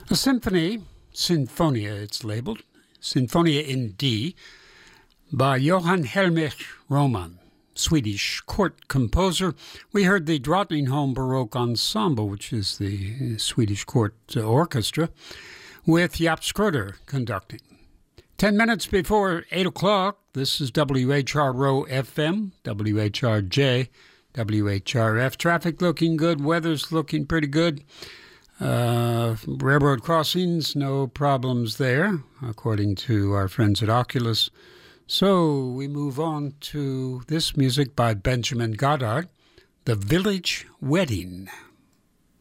A symphony, Sinfonia it's labeled, Sinfonia in D, by Johann Heinrich Raumann, Swedish court composer. We heard the Drottningholm Baroque Ensemble, which is the Swedish court orchestra, with Jaap Schroeder conducting. 10 minutes before 8 o'clock, this is WHRO FM, WHRJ, WHRF. Traffic looking good, weather's looking pretty good. Railroad crossings, no problems there, according to our friends at Oculus. So we move on to this music by Benjamin Goddard, The Village Wedding.